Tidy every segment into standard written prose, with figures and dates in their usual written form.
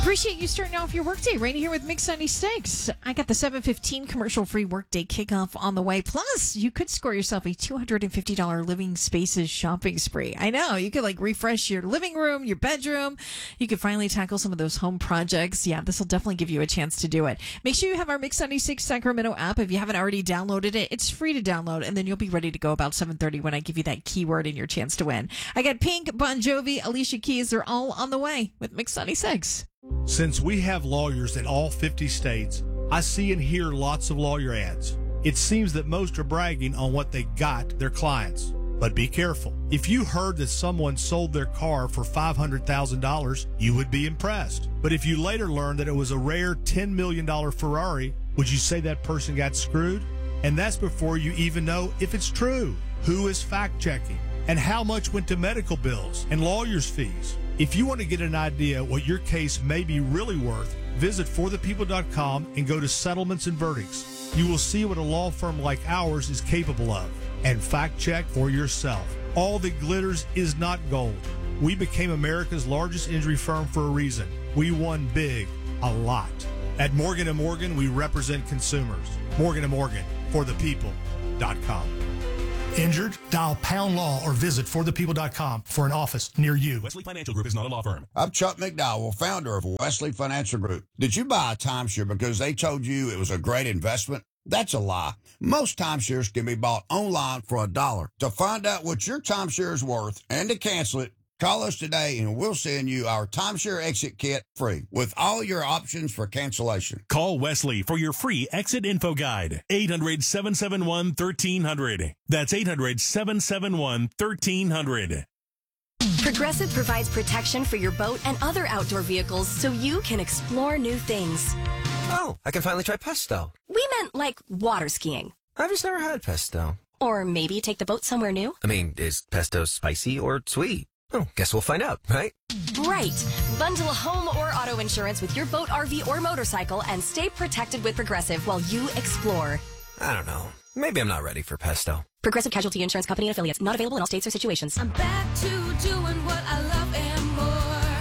Appreciate you starting off your workday right here with Mix 96. I got the 7:15 commercial-free workday kickoff on the way. Plus, you could score yourself a $250 Living Spaces shopping spree. I know, you could refresh your living room, your bedroom. You could finally tackle some of those home projects. Yeah, this will definitely give you a chance to do it. Make sure you have our Mix 96 Sacramento app. If you haven't already downloaded it, it's free to download, and then you'll be ready to go about 7:30 when I give you that keyword and your chance to win. I got Pink, Bon Jovi, Alicia Keys. They're all on the way with Mix 96. Since we have lawyers in all 50 states, I see and hear lots of lawyer ads. It seems that most are bragging on what they got their clients. But be careful. If you heard that someone sold their car for $500,000, you would be impressed. But if you later learned that it was a rare $10 million Ferrari, would you say that person got screwed? And that's before you even know if it's true. Who is fact-checking? And how much went to medical bills and lawyers' fees? If you want to get an idea what your case may be really worth, visit forthepeople.com and go to settlements and verdicts. You will see what a law firm like ours is capable of. And fact check for yourself. All that glitters is not gold. We became America's largest injury firm for a reason. We won big, a lot. At Morgan & Morgan, we represent consumers. Morgan & Morgan, forthepeople.com. Injured? Dial Pound Law or visit forthepeople.com for an office near you. Wesley Financial Group is not a law firm. I'm Chuck McDowell, founder of Wesley Financial Group. Did you buy a timeshare because they told you it was a great investment? That's a lie. Most timeshares can be bought online for $1. To find out what your timeshare is worth and to cancel it, call us today and we'll send you our timeshare exit kit free with all your options for cancellation. Call Wesley for your free exit info guide. 800-771-1300. That's 800-771-1300. Progressive provides protection for your boat and other outdoor vehicles so you can explore new things. Oh, I can finally try pesto. We meant like water skiing. I've just never had pesto. Or maybe take the boat somewhere new. I mean, is pesto spicy or sweet? Oh, guess we'll find out, right? Right. Bundle home or auto insurance with your boat, RV, or motorcycle and stay protected with Progressive while you explore. I don't know. Maybe I'm not ready for pesto. Progressive Casualty Insurance Company and affiliates. Not available in all states or situations. I'm back to doing what I love and more.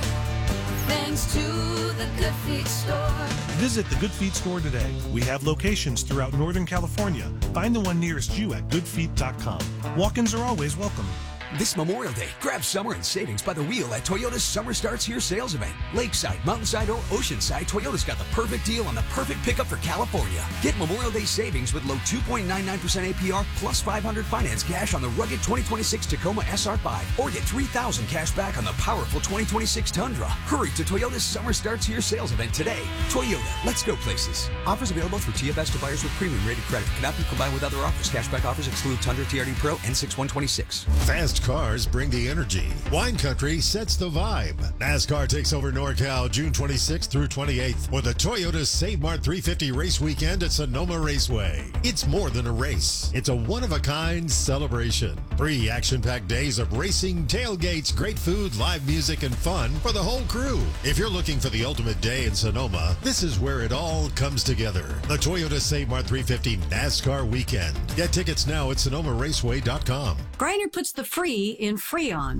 Thanks to the Good Feet store. Visit the Good Feet store today. We have locations throughout Northern California. Find the one nearest you at goodfeet.com. Walk-ins are always welcome. This Memorial Day, grab summer and savings by the wheel at Toyota's Summer Starts Here sales event. Lakeside, Mountainside, or Oceanside, Toyota's got the perfect deal on the perfect pickup for California. Get Memorial Day savings with low 2.99% APR plus $500 finance cash on the rugged 2026 Tacoma SR5, or get $3,000 cash back on the powerful 2026 Tundra. Hurry to Toyota's Summer Starts Here sales event today. Toyota, let's go places. Offers available through TFS to buyers with premium rated credit. Cannot be combined with other offers. Cashback offers exclude Tundra TRD Pro N6126. Fast cars bring the energy. Wine Country sets the vibe. NASCAR takes over NorCal June 26th through 28th with the Toyota Save Mart 350 race weekend at Sonoma Raceway. It's more than a race. It's a one-of-a-kind celebration. 3 action-packed days of racing, tailgates, great food, live music, and fun for the whole crew. If you're looking for the ultimate day in Sonoma, this is where it all comes together. The Toyota Save Mart 350 NASCAR weekend. Get tickets now at SonomaRaceway.com. Griner puts the free in Freon.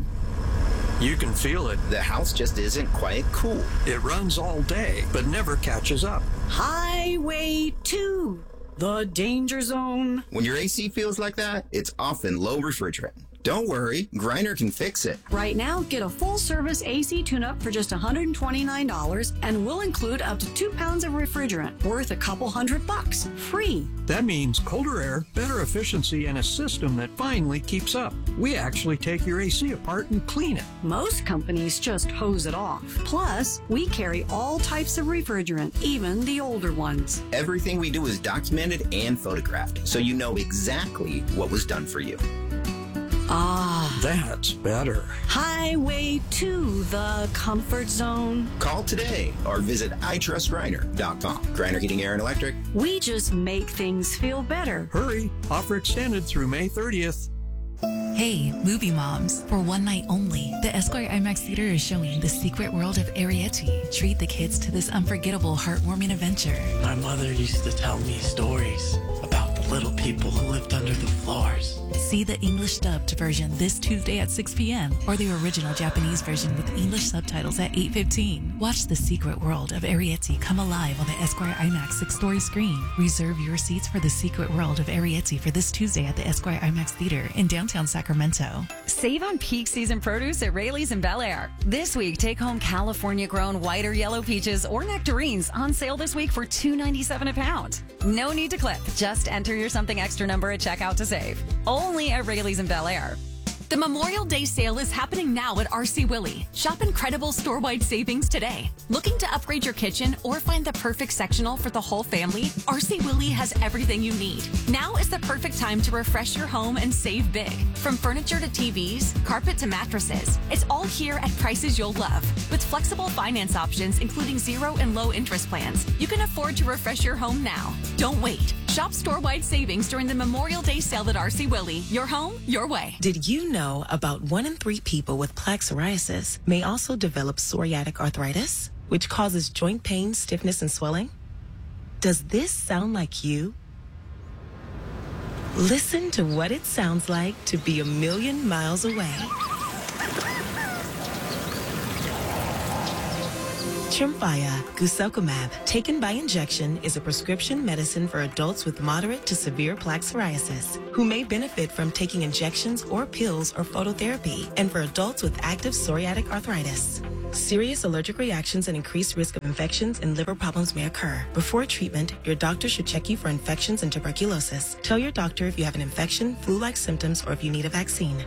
You can feel it. The house just isn't quite cool. It runs all day, but never catches up. Highway 2, the danger zone. When your AC feels like that, it's often low refrigerant. Don't worry, Griner can fix it. Right now, get a full-service AC tune-up for just $129, and we'll include up to 2 pounds of refrigerant, worth a couple $100, free. That means colder air, better efficiency, and a system that finally keeps up. We actually take your AC apart and clean it. Most companies just hose it off. Plus, we carry all types of refrigerant, even the older ones. Everything we do is documented and photographed, so you know exactly what was done for you. Ah, that's better. Highway to the comfort zone. Call today or visit itrustgriner.com. Griner Heating, Air, and Electric. We just make things feel better. Hurry. Offer extended through May 30th. Hey, movie moms. For one night only, the Esquire IMAX Theater is showing The Secret World of Arrietty. Treat the kids to this unforgettable, heartwarming adventure. My mother used to tell me stories about the little people who lived under the floors. See the English dubbed version this Tuesday at 6 p.m. or the original Japanese version with English subtitles at 8:15. Watch the secret world of Arrietty come alive on the Esquire IMAX 6-story screen. Reserve your seats for the secret world of Arrietty for this Tuesday at the Esquire IMAX Theater in downtown Sacramento. Save on peak season produce at Rayleigh's in Bel Air. This week, take home California-grown white or yellow peaches or nectarines on sale this week for $2.97 a pound. No need to click. Just enter your something extra number at checkout to save. Only at Rayleigh's in Bel Air. The Memorial Day sale is happening now at RC Willey. Shop incredible store-wide savings today. Looking to upgrade your kitchen or find the perfect sectional for the whole family? RC Willey has everything you need. Now is the perfect time to refresh your home and save big. From furniture to TVs, carpet to mattresses, it's all here at prices you'll love. With flexible finance options, including 0 and low interest plans, you can afford to refresh your home now. Don't wait. Shop store-wide savings during the Memorial Day sale at RC Willey. Your home, your way. Did you know about 1 in 3 people with plaque psoriasis may also develop psoriatic arthritis, which causes joint pain, stiffness, and swelling? Does this sound like you? Listen to what it sounds like to be a million miles away. Tremfya guselkumab, taken by injection, is a prescription medicine for adults with moderate to severe plaque psoriasis who may benefit from taking injections or pills or phototherapy, and for adults with active psoriatic arthritis. Serious allergic reactions and increased risk of infections and liver problems may occur. Before treatment, your doctor should check you for infections and tuberculosis. Tell your doctor if you have an infection, flu-like symptoms, or if you need a vaccine.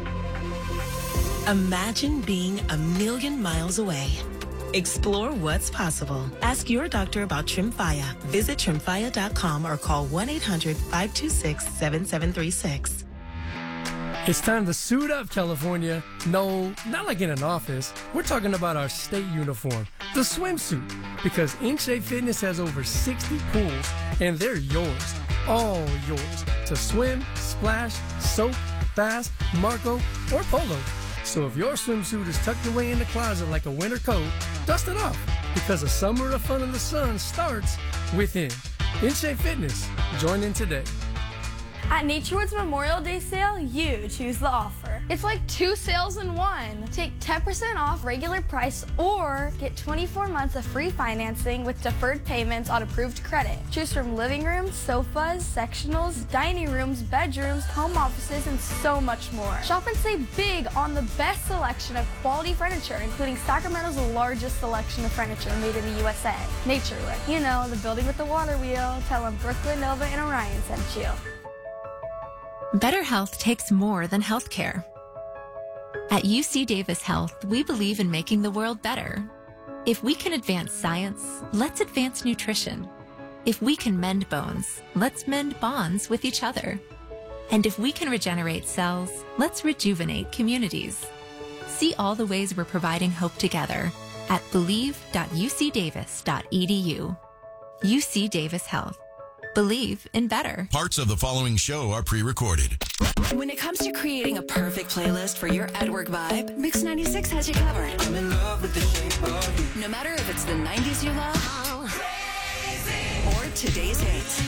Imagine being a million miles away. Explore what's possible. Ask your doctor about Tremfya. Visit Tremfya.com or call 1-800-526-7736. It's time to suit up, California. No, not like in an office. We're talking about our state uniform, the swimsuit. Because InShape Fitness has over 60 pools, and they're yours, all yours, to swim, splash, soak, bass, Marco, or polo. So if your swimsuit is tucked away in the closet like a winter coat, dust it off, because a summer of fun in the sun starts within. InShape Fitness. Join in today. At Naturewood's Memorial Day sale, you choose the offer. It's like 2 sales in 1. Take 10% off regular price or get 24 months of free financing with deferred payments on approved credit. Choose from living rooms, sofas, sectionals, dining rooms, bedrooms, home offices, and so much more. Shop and save big on the best selection of quality furniture, including Sacramento's largest selection of furniture made in the USA. Naturewood. You know, the building with the water wheel. Tell them Brooklyn, Nova, and Orion sent you. Better health takes more than healthcare. At UC Davis Health, we believe in making the world better. If we can advance science, let's advance nutrition. If we can mend bones, let's mend bonds with each other. And if we can regenerate cells, let's rejuvenate communities. See all the ways we're providing hope together at believe.ucdavis.edu. UC Davis Health. Believe in better. Parts of the following show are pre-recorded. When it comes to creating a perfect playlist for your at-work vibe, Mix 96 has you covered. I'm in love with the shape of you. No matter if it's the 90s you love or today's hits.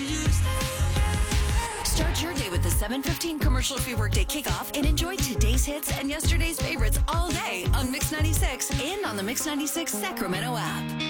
Start your day with the 7:15 commercial-free workday kickoff and enjoy today's hits and yesterday's favorites all day on Mix 96 and on the Mix 96 Sacramento app.